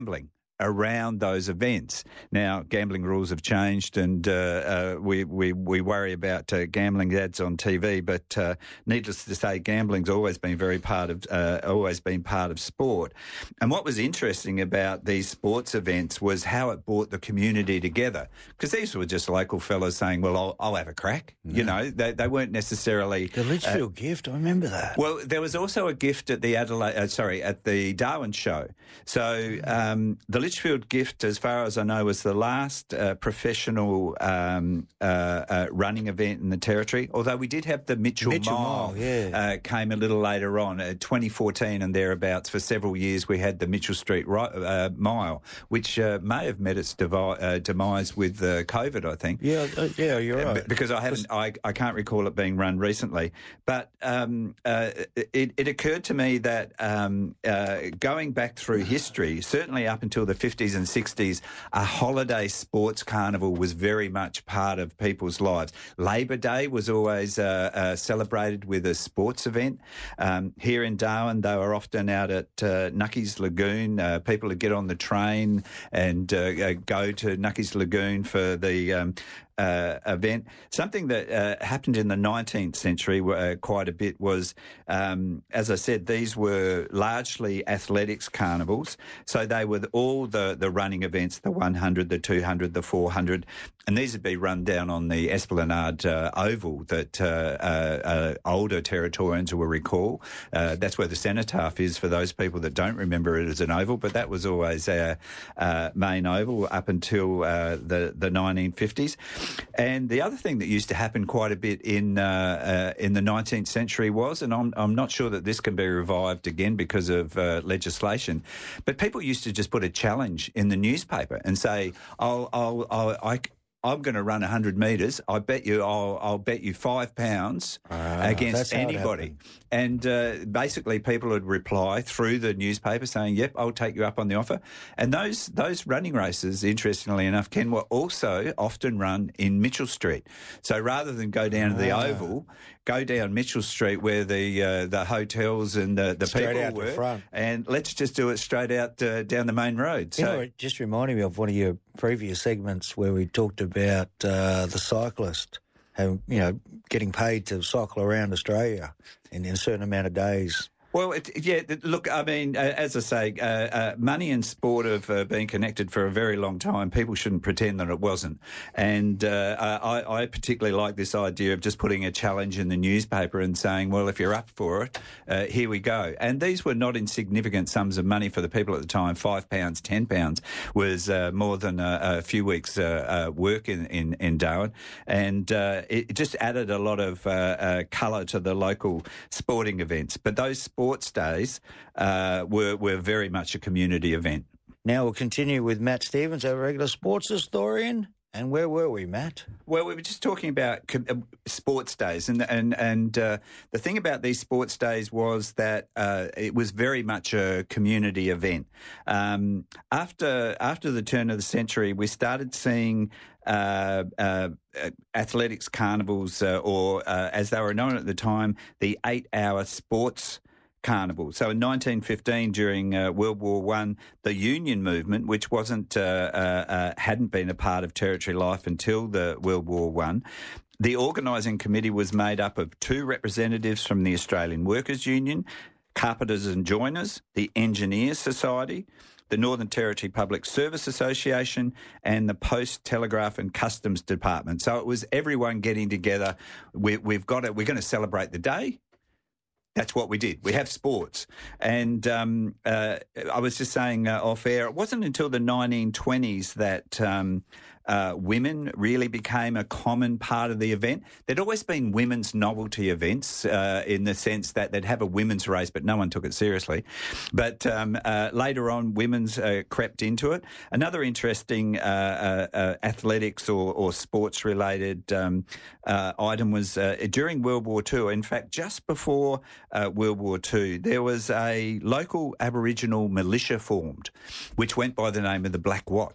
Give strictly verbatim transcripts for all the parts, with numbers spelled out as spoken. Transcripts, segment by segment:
gambling around those events. Now, gambling rules have changed, and uh, uh, we, we we worry about uh, gambling ads on T V. But uh, needless to say, gambling's always been very part of uh, always been part of sport. And what was interesting about these sports events was how it brought the community together, because these were just local fellas saying, "Well, I'll, I'll have a crack." Mm. You know, they they weren't necessarily the Litchfield uh, gift. I remember that. Well, there was also a gift at the Adelaide, uh, sorry, at the Darwin show. So um, the Litchfield gift, as far as I know, was the last uh, professional um, uh, uh, running event in the Territory, although we did have the Mitchell, Mitchell Mile, Mile yeah. uh, came a little later on, uh, twenty fourteen and thereabouts. For several years we had the Mitchell Street uh, Mile, which uh, may have met its devi- uh, demise with uh, COVID, I think. Yeah, uh, yeah, you're right. Because I haven't, I, I can't recall it being run recently. But um, uh, it, it occurred to me that um, uh, going back through history, certainly up until the fifties and sixties, a holiday sports carnival was very much part of people's lives. Labor Day was always uh, uh, celebrated with a sports event. Um, here in Darwin, they were often out at uh, Nucky's Lagoon. Uh, people would get on the train and uh, go to Nucky's Lagoon for the um, Uh, event. Something that uh, happened in the nineteenth century uh, quite a bit was, um, as I said, these were largely athletics carnivals. So they were all the, the running events, the one hundred, the two hundred, the four hundred, and these would be run down on the Esplanade uh, Oval that uh, uh, uh, older Territorians will recall. Uh, that's where the cenotaph is for those people that don't remember it as an oval, but that was always our uh, main oval up until uh, the, the nineteen fifties. And the other thing that used to happen quite a bit in uh, uh, in the nineteenth century was, and I'm I'm not sure that this can be revived again because of uh, legislation, but people used to just put a challenge in the newspaper and say, "I'll I'll, I'll I." I'm going to run one hundred metres. I bet you, I'll, I'll bet you five pounds ah, against anybody. And uh, basically, people would reply through the newspaper saying, "Yep, I'll take you up on the offer." And those those running races, interestingly enough, Ken, were also often run in Mitchell Street. So rather than go down ah. to the Oval, go down Mitchell Street where the uh, the hotels and the, the straight people out were, the front. And let's just do it straight out uh, down the main road. You So know, it just reminded me of one of your previous segments where we talked about uh, the cyclist, how, you know, getting paid to cycle around Australia in, in a certain amount of days. Well, it, yeah, look, I mean, uh, as I say, uh, uh, money and sport have uh, been connected for a very long time. People shouldn't pretend that it wasn't. And uh, I, I particularly like this idea of just putting a challenge in the newspaper and saying, well, if you're up for it, uh, here we go. And these were not insignificant sums of money for the people at the time. Five pounds, ten pounds was uh, more than a, a few weeks' uh, uh, work in, in, in Darwin. And uh, it just added a lot of uh, uh, colour to the local sporting events. But those sports days uh, were, were very much a community event. Now we'll continue with Matt Stevens, our regular sports historian. And where were we, Matt? Well, we were just talking about co- uh, sports days, and and and uh, the thing about these sports days was that uh, it was very much a community event. Um, after after the turn of the century, we started seeing Uh, uh, athletics carnivals, uh, or uh, as they were known at the time, the eight-hour sports carnival. So in nineteen fifteen, during uh, World War One, the union movement, which wasn't uh, uh, uh, hadn't been a part of Territory life until the World War One, the organising committee was made up of two representatives from the Australian Workers' Union, Carpenters and Joiners, the Engineers Society, the Northern Territory Public Service Association, and the Post, Telegraph and Customs Department. So it was everyone getting together. We, we've got it. We're going to celebrate the day. That's what we did. We have sports. And um, uh, I was just saying uh, off air, it wasn't until the nineteen twenties that um, uh, women really became a common part of the event. There'd always been women's novelty events uh, in the sense that they'd have a women's race, but no one took it seriously. But um, uh, later on, women's uh, crept into it. Another interesting uh, uh, uh, athletics or, or sports-related um, uh, item was uh, during World War Two. In fact, just before Uh, World War Two, there was a local Aboriginal militia formed, which went by the name of the Black Watch.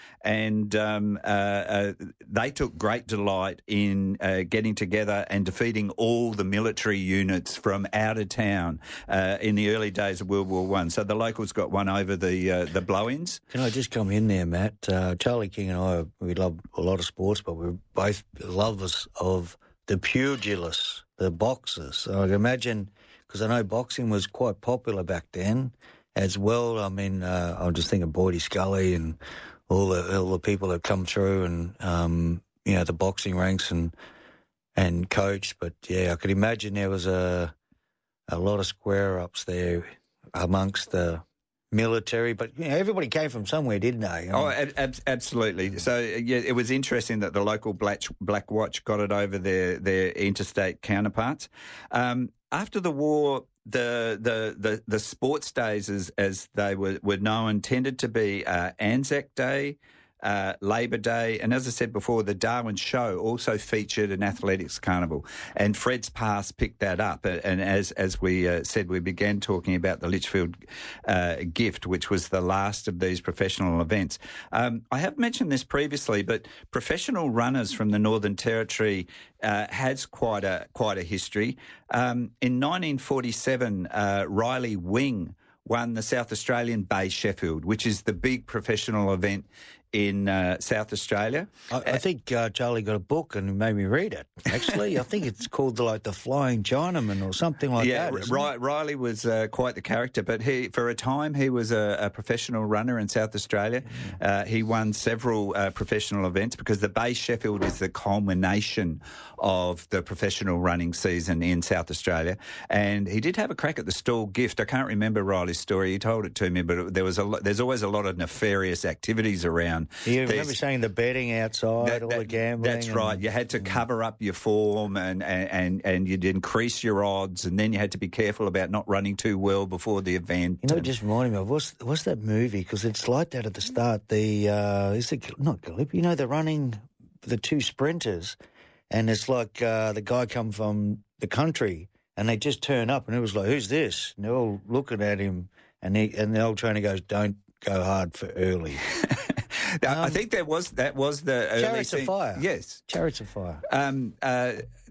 and um, uh, uh, they took great delight in uh, getting together and defeating all the military units from out of town uh, in the early days of World War One. So the locals got one over the uh, the blow-ins. Can I just come in there, Matt? Uh, Charlie King and I, we love a lot of sports, but we're both lovers of the pugilists, the boxers. So I can imagine, because I know boxing was quite popular back then as well. I mean, uh, I'm just thinking Boydie Scully and all the all the people that come through and, um, you know, the boxing ranks and and coached. But, yeah, I could imagine there was a, a lot of square-ups there amongst the military, but you know, everybody came from somewhere, didn't they? Oh, ab- absolutely. So yeah, it was interesting that the local Black, Black Watch got it over their their interstate counterparts. Um, after the war, the the the, the sports days, as as they were, were known, tended to be uh, Anzac Day, Uh, Labor Day, and as I said before, the Darwin Show also featured an athletics carnival, and Fred's Pass picked that up. And as as we uh, said, we began talking about the Litchfield uh, Gift, which was the last of these professional events. Um, I have mentioned this previously, but professional runners from the Northern Territory uh, has quite a quite a history. Um, in nineteen forty-seven, uh, Riley Wing won the South Australian Bay Sheffield, which is the big professional event in uh, South Australia. I, I think uh, Charlie got a book and made me read it, actually. I think it's called like The Flying Chinaman or something like yeah, that. Yeah, R- Riley was uh, quite the character, but he, for a time he was a, a professional runner in South Australia. Yeah. Uh, he won several uh, professional events because the Bay Sheffield is the culmination of the professional running season in South Australia. And he did have a crack at the Stall Gift. I can't remember Riley's story. He told it to me, but there was a lo- there's always a lot of nefarious activities around. You remember saying the betting outside, that, all that, the gambling? That's and, right. You had to cover up your form and, and, and you'd increase your odds, and then you had to be careful about not running too well before the event. You know, it just reminded me of, what's, what's that movie? Because it's like that at the start. The, uh, is it, not Gallipoli, you know, they're running the two sprinters, and it's like uh, the guy come from the country, and they just turn up, and it was like, who's this? And they're all looking at him, and, he, and the old trainer goes, don't go hard for early. Um, I think that was that was the early Chariots thing. of Fire. Yes, Chariots of Fire. Um, uh,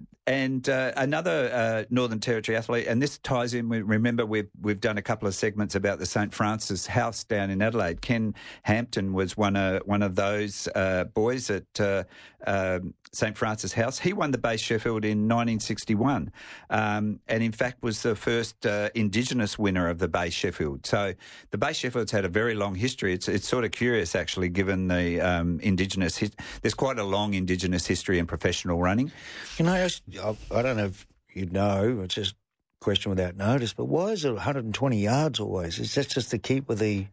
and uh, another uh, Northern Territory athlete, and this ties in. We remember we've we've done a couple of segments about the Saint Francis House down in Adelaide. Ken Hampton was one of one of those uh, boys at uh, uh, Saint Francis House. He won the Bay Sheffield in nineteen sixty-one, um, and in fact was the first uh, Indigenous winner of the Bay Sheffield. So the Bay Sheffield's had a very long history. It's it's sort of curious actually, given the um, Indigenous. His- There's quite a long Indigenous history in professional running. Can I ask? I, I don't know if you know. It's just a question without notice. But why is it one hundred twenty yards always? Is that just to keep with the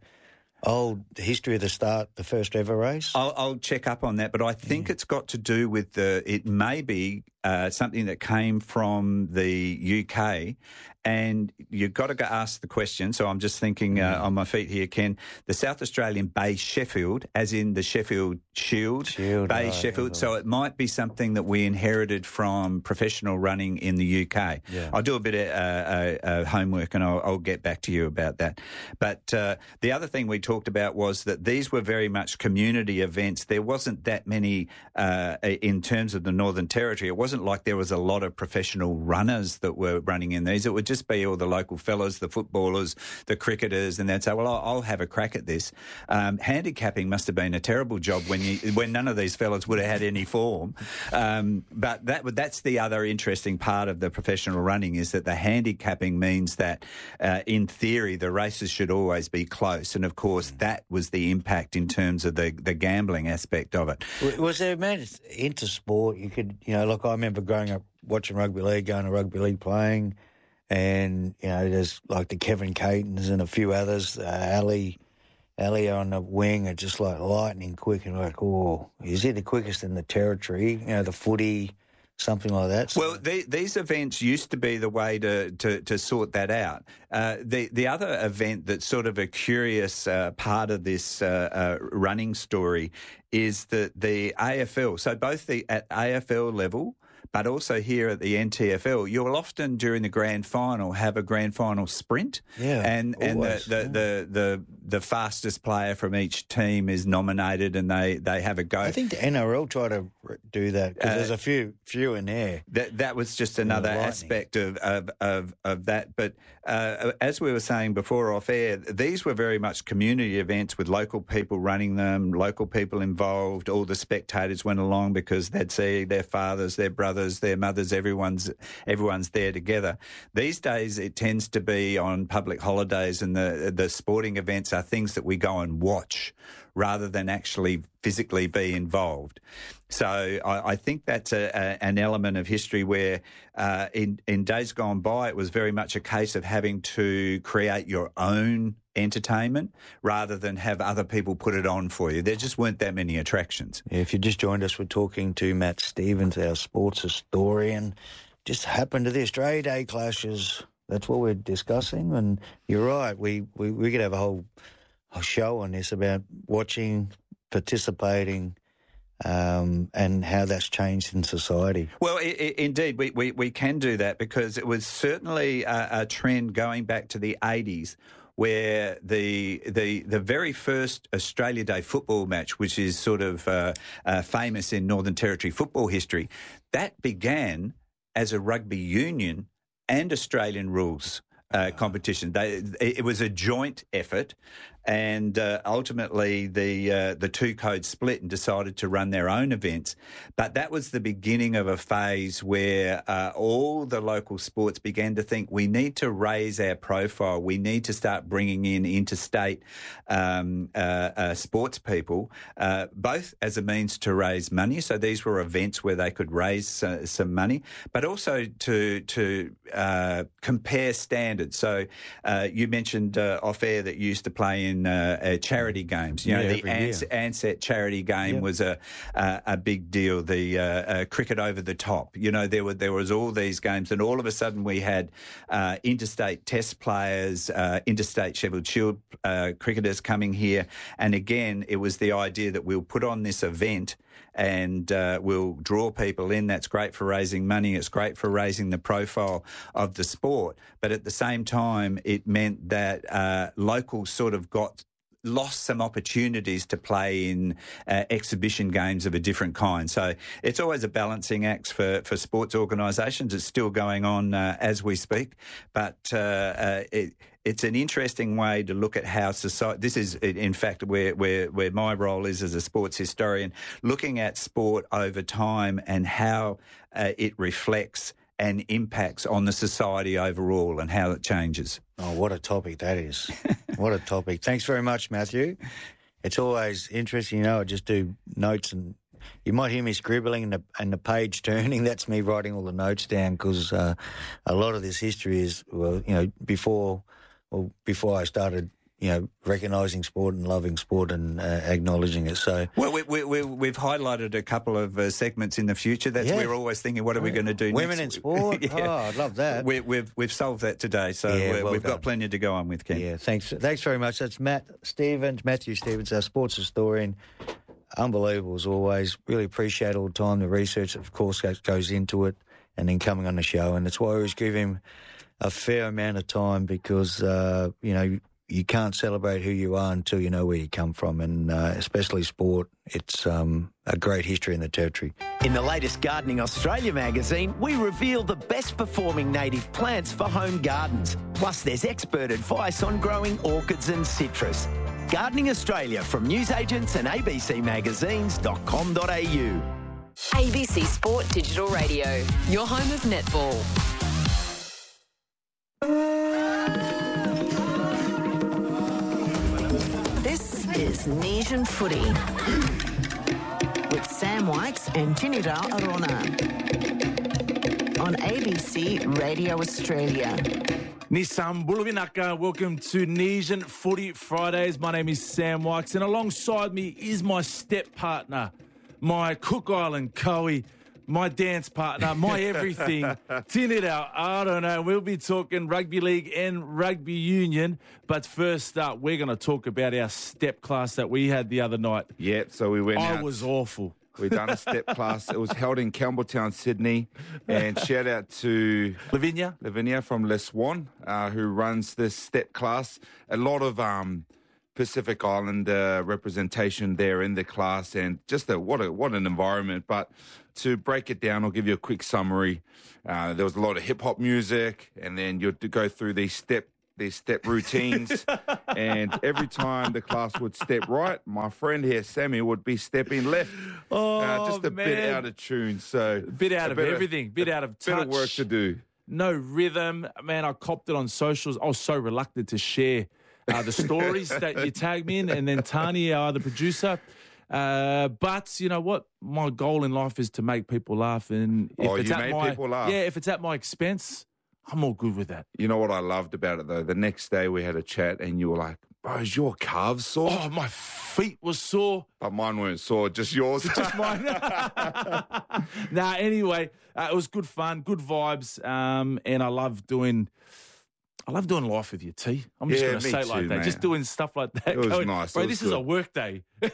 old history of the start, the first ever race? I'll, I'll check up on that, but I think yeah. it's got to do with the. It may be uh, something that came from the U K, and you've got to go ask the question. So I'm just thinking uh, on my feet here, Ken. The South Australian Bay Sheffield, as in the Sheffield Shield, Shield Bay right, Sheffield. Yeah, so it might be something that we inherited from professional running in the U K. Yeah. I'll do a bit of uh, uh, homework and I'll, I'll get back to you about that. But uh, the other thing we talked about was that these were very much community events. There wasn't that many uh, in terms of the Northern Territory. It wasn't like there was a lot of professional runners that were running in these. It would just be all the local fellas, the footballers, the cricketers, and they'd say, well, I'll, I'll have a crack at this. Um, handicapping must have been a terrible job when you, when none of these fellas would have had any form. Um, but that that's the other interesting part of the professional running is that the handicapping means that, uh, in theory, the races should always be close. And, of course, that was the impact in terms of the, the gambling aspect of it. Was there, man, into sport, you could, you know, like I remember growing up watching rugby league, going to rugby league playing, and, you know, there's like the Kevin Catons and a few others, uh, Ali, Ali on the wing are just like lightning quick, and like, oh, is he the quickest in the territory? You know, the footy, something like that. So, well, the, these events used to be the way to, to, to sort that out. Uh, the the other event that's sort of a curious uh, part of this uh, uh, running story is that the A F L, so both the at A F L level, but also here at the N T F L, you'll often during the grand final have a grand final sprint. Yeah, and and always, the, the, yeah. the the the fastest player from each team is nominated, and they, they have a go. I think the N R L try to do that because Uh, there's a few few in there. That that was just another lightning. aspect of, of, of, of that. But uh, as we were saying before off air, these were very much community events with local people running them, local people involved. All the spectators went along because they'd see their fathers, their brothers, their mothers, everyone's everyone's there together. These days it tends to be on public holidays, and the the sporting events are things that we go and watch rather than actually physically be involved. So I, I think that's a, a, an element of history where uh, in, in days gone by it was very much a case of having to create your own entertainment rather than have other people put it on for you. There just weren't that many attractions. Yeah, if you just joined us, we're talking to Matt Stevens, our sports historian. Just happened to the Australia Day clashes. That's what we're discussing. And you're right, we, we, we could have a whole a show on this about watching, participating, um, and how that's changed in society. Well, I- I- indeed, we, we, we can do that because it was certainly a, a trend going back to the eighties where the the the very first Australia Day football match, which is sort of uh, uh, famous in Northern Territory football history, that began as a rugby union and Australian rules Uh, competition. They, it was a joint effort, and uh, ultimately the uh, the two codes split and decided to run their own events. But that was the beginning of a phase where uh, all the local sports began to think we need to raise our profile. We need to start bringing in interstate um, uh, uh, sports people, uh, both as a means to raise money. So these were events where they could raise uh, some money, but also to to uh, compare standards. So uh, you mentioned uh, off air that you used to play in uh, uh, charity games. You know, Yeah, the every Ans- Ansett charity game Yep. was a, a a big deal. The uh, uh, cricket over the top. You know, there were there was all these games, and all of a sudden we had uh, interstate Test players, uh, interstate Sheffield Shield uh, cricketers coming here, and again it was the idea that we'll put on this event and uh, we'll draw people in. That's great for raising money. It's great for raising the profile of the sport. But at the same time, it meant that uh, locals sort of got lost some opportunities to play in uh, exhibition games of a different kind. So it's always a balancing act for, for sports organisations. It's still going on uh, as we speak. But uh, uh, it, it's an interesting way to look at how society... This is, in fact, where, where, where my role is as a sports historian, looking at sport over time and how uh, it reflects and impacts on the society overall and how it changes. Oh, what a topic that is. What a topic. Thanks very much, Matthew. It's always interesting. You know, I just do notes and you might hear me scribbling and the, and the page turning. That's me writing all the notes down because uh, a lot of this history is, well, you know, before, well, before I started, you know, recognising sport and loving sport and uh, acknowledging it. So, well, we, we, we, we've highlighted a couple of uh, segments in the future. That's Yeah. we're always thinking, what are we going to do Women next? in sport? Yeah. Oh, I'd love that. We, we've we've solved that today, so Yeah, we're, well we've done. got plenty to go on with, Ken. Yeah, thanks. Thanks very much. That's Matt Stevens, Matthew Stevens, our sports historian. Unbelievable as always. Really appreciate all the time, the research, of course, goes- goes into it, and then coming on the show. And that's why I always give him a fair amount of time because, uh, you know, you can't celebrate who you are until you know where you come from, and uh, especially sport. It's um, a great history in the territory. In the latest Gardening Australia magazine, we reveal the best performing native plants for home gardens. Plus, there's expert advice on growing orchids and citrus. Gardening Australia from newsagents and a b c magazines dot com dot a u. A B C Sport Digital Radio, your home of netball. This is Nation Footy with Sam Wykes and Tinira Arona on A B C Radio Australia. Nissan Bulavinaka, welcome to Nation Footy Fridays. My name is Sam Wykes, and alongside me is my step partner, my Cook Island Cowie, my dance partner, my everything, Tinira Arona. We'll be talking rugby league and rugby union, but first up, we're going to talk about our step class that we had the other night. Yeah, so we went I out. was awful. We done a step class. It was held in Campbelltown, Sydney. And shout out to Lavinia. Lavinia from Les Swan, uh, who runs this step class. A lot of um, Pacific Islander representation there in the class, and just a, what a what an environment. But to break it down, I'll give you a quick summary. Uh, there was a lot of hip hop music, and then you'd go through these step these step routines, and every time the class would step right, my friend here, Sammy, would be stepping left. Oh, uh, just a man. bit out of tune. So Bit out a of bit everything, bit out of touch. Bit of work to do. No rhythm. Man, I copped it on socials. I was so reluctant to share uh, the stories that you tagged me in, and then Tani, our other producer. Uh, but you know what? My goal in life is to make people laugh, and if Oh, it's you at made my people laugh. yeah, if it's at my expense, I'm all good with that. You know what I loved about it, though? The next day we had a chat, and you were like, bro, is your calves sore? Oh, my feet were sore. But mine weren't sore, just yours. Just mine. Nah, anyway, uh, it was good fun, good vibes, um, and I love doing. I love doing life with you, T. I'm just Yeah, going to me say it like too, that. man. Just doing stuff like that. It was going, nice. Bro, It was this is a good. work day. Yeah.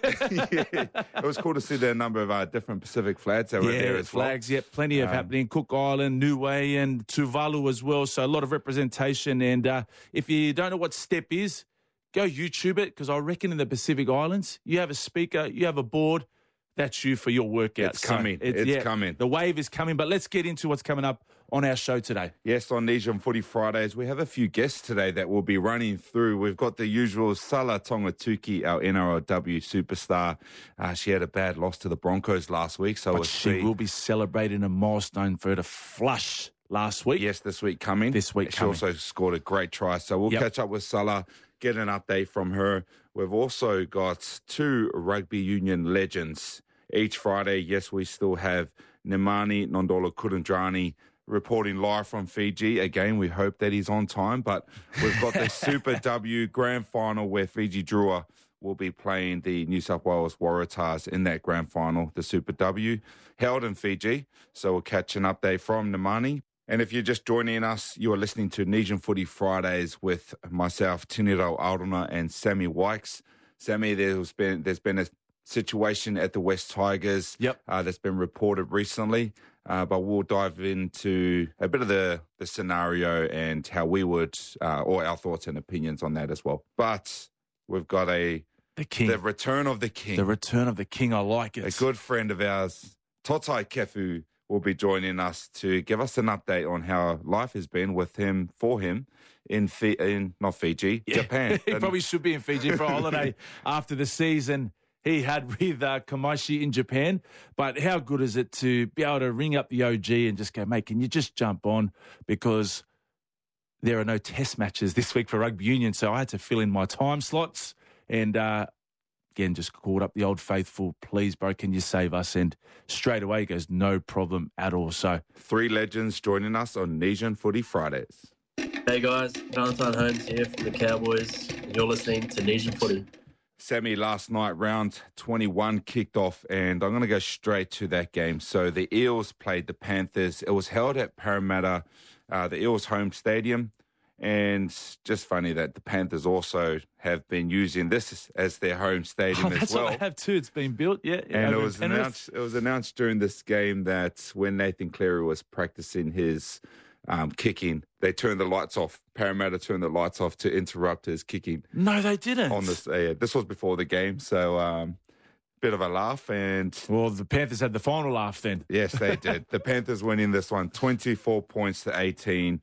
It was cool to see the number of uh, different Pacific flags that were Yeah, there as well. flags, yeah, plenty of Um, happening. Cook Island, Niue, and Tuvalu as well. So a lot of representation. And uh, if you don't know what step is, go YouTube it, because I reckon in the Pacific Islands, you have a speaker, you have a board. That's you for your workout. It's coming. It's coming. The wave is coming. But let's get into what's coming up on our show today. Yes, on Nesian Footy Fridays, we have a few guests today that we'll be running through. We've got the usual Sala Tongatuki, our N R L W superstar. Uh, she had a bad loss to the Broncos last week. So But we'll she see. will be celebrating a milestone for her to flush last week. Yes, this week coming. This week She coming. also scored a great try. So we'll Yep. catch up with Salah, get an update from her. We've also got two rugby union legends. Each Friday, yes, we still have Nemani Nondola Kudandrani reporting live from Fiji. Again, we hope that he's on time, but we've got the Super W Grand Final where Fiji Drua will be playing the New South Wales Waratahs in that Grand Final, the Super W, held in Fiji. So we'll catch an update from Nemani. And if you're just joining us, you are listening to Nesian Footy Fridays with myself, Tiniro Aurona, and Sammy Wykes. Sammy, there's been there's been a situation at the West Tigers Yep. uh, that's been reported recently, uh, but we'll dive into a bit of the, the scenario and how we would, uh, or our thoughts and opinions on that as well. But we've got a The king. the return of the king. The return of the king. I like it. A good friend of ours, Totai Kefu, will be joining us to give us an update on how life has been with him, for him, in, Fi- in not Fiji, Japan. He And- probably should be in Fiji for a holiday after the season he had with uh, Kamaishi in Japan. But how good is it to be able to ring up the O G and just go, mate, can you just jump on? Because there are no test matches this week for rugby union, so I had to fill in my time slots. And uh, again, just called up the old faithful, please, bro, can you save us? And straight away he goes, no problem at all. So Three legends joining us on Nesian Footy Fridays. Hey guys, Valentine Holmes here from the Cowboys. You're listening to Nesian Footy. Sammy, last night, round twenty-one kicked off, and I'm going to go straight to that game. So the Eels played the Panthers. It was held at Parramatta, uh, the Eels' home stadium. And just funny that the Panthers also have been using this as their home stadium oh, as that's well. what I have too. It's been built, yeah. yeah, And it over in was Penrith. announced. It was announced during this game that when Nathan Cleary was practicing his um, kicking, they turned the lights off. Parramatta turned the lights off to interrupt his kicking No, they didn't. on this. Uh, this was before the game, so um, bit of a laugh. And Well, the Panthers had the final laugh then. yes, they did. The Panthers winning this one, twenty-four points to eighteen.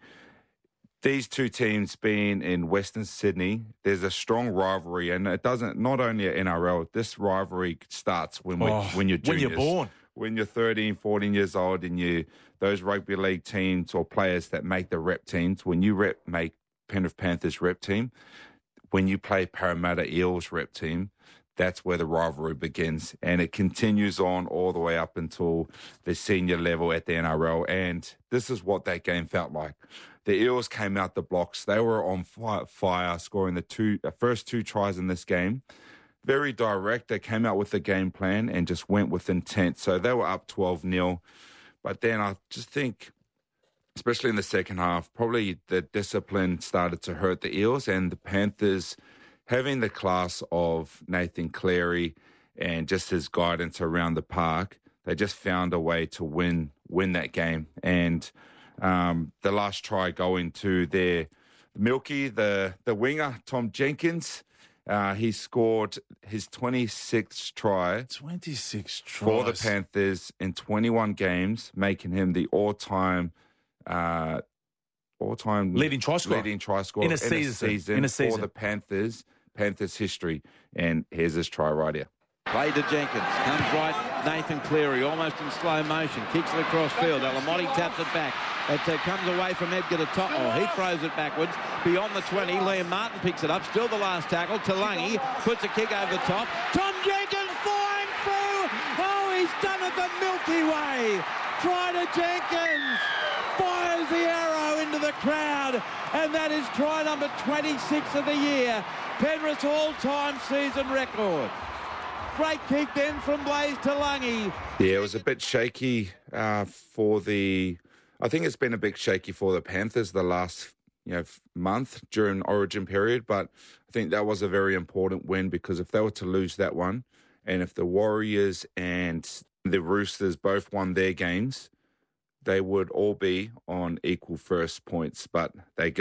These two teams being in Western Sydney, there's a strong rivalry, and it doesn't. Not only at N R L, this rivalry starts when we, Oh, when you're when juniors. you're born. When you're thirteen, fourteen years old, and you those rugby league teams or players that make the rep teams, when you rep make Penrith Panthers rep team, when you play Parramatta Eels rep team, that's where the rivalry begins, and it continues on all the way up until the senior level at the N R L. And this is what that game felt like. The Eels came out the blocks; they were on fire, fire scoring the two the first two tries in this game. Very direct. They came out with the game plan and just went with intent. So they were up twelve nil. But then I just think, especially in the second half, probably the discipline started to hurt the Eels, and the Panthers having the class of Nathan Cleary and just his guidance around the park, they just found a way to win win that game. And um, the last try going to their Milky, the, the winger, Tom Jenkins, uh, he scored his twenty-sixth try. twenty-six tries. For the Panthers in twenty-one games, making him the all-time uh, all-time Leading try scorer. leading try scorer In a in season. a season, In a season. for the Panthers, Panthers history. And here's his try right here. Play to Jenkins. Comes right. Nathan Cleary almost in slow motion. Kicks it across field. Alamotti taps it back. It uh, comes away from Edgar to top. Oh, he throws it backwards. Beyond the twenty. Liam Martin picks it up. Still the last tackle. Talangi puts a kick over the top. Tom Jenkins flying through. Oh, he's done it the Milky Way. Try to Jenkins. Fires the arrow into the crowd. And that is try number twenty-six of the year. Penrith's all-time season record. Great kick then from Blaze Talangi. Yeah, it was a bit shaky uh, for the... I think it's been a bit shaky for the Panthers the last you know month during Origin period, but I think that was a very important win, because if they were to lose that one, and if the Warriors and the Roosters both won their games, they would all be on equal first points, but they